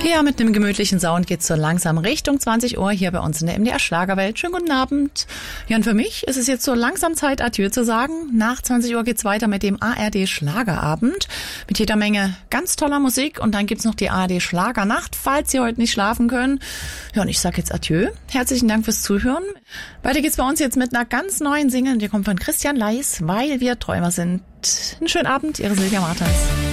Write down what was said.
Ja, mit einem gemütlichen Sound geht's so langsam Richtung 20 Uhr hier bei uns in der MDR Schlagerwelt. Schönen guten Abend. Ja, und für mich ist es jetzt so langsam Zeit, Adieu zu sagen. Nach 20 Uhr geht's weiter mit dem ARD Schlagerabend mit jeder Menge ganz toller Musik. Und dann gibt's noch die ARD Schlagernacht, falls Sie heute nicht schlafen können. Ja, und ich sag jetzt Adieu. Herzlichen Dank fürs Zuhören. Weiter geht's bei uns jetzt mit einer ganz neuen Single. Die kommt von Christian Leis, Weil wir Träumer sind. Einen schönen Abend, Ihre Silvia Martens.